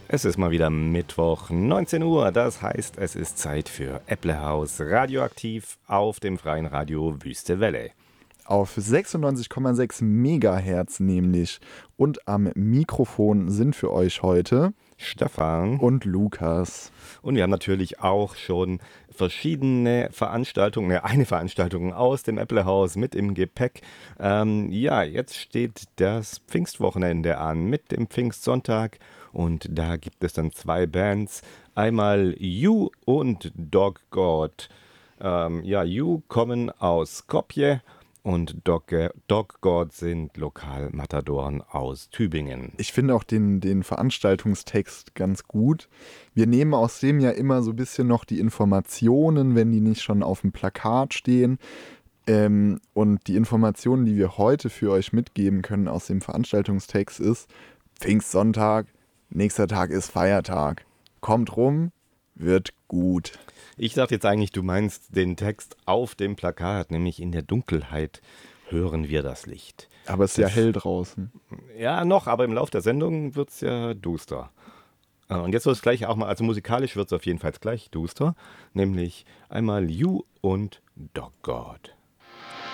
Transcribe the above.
Es ist mal wieder Mittwoch, 19 Uhr. Das heißt, es ist Zeit für Äpplehaus radioaktiv auf dem freien Radio Wüste Welle. Auf 96,6 Megahertz nämlich. Und am Mikrofon sind für euch heute Stefan und Lukas. Und wir haben natürlich auch schon verschiedene Veranstaltungen, eine Veranstaltung aus dem Äpplehaus mit im Gepäck. Jetzt steht das Pfingstwochenende an mit dem Pfingstsonntag und da gibt es dann zwei Bands, einmal You und Dog God. You kommen aus Skopje und Dog God sind Lokalmatadoren aus Tübingen. Ich finde auch den Veranstaltungstext ganz gut. Wir nehmen aus dem ja immer so ein bisschen noch die Informationen, wenn die nicht schon auf dem Plakat stehen. Und die Informationen, die wir heute für euch mitgeben können aus dem Veranstaltungstext ist: Pfingstsonntag, nächster Tag ist Feiertag. Kommt rum, wird gut. Ich dachte jetzt eigentlich, du meinst den Text auf dem Plakat, nämlich in der Dunkelheit hören wir das Licht. Aber es ist ja hell draußen. Ja, noch, aber im Laufe der Sendung wird es ja duster. Und jetzt wird es gleich auch mal, also musikalisch wird es auf jeden Fall gleich duster, nämlich einmal You und Dog God.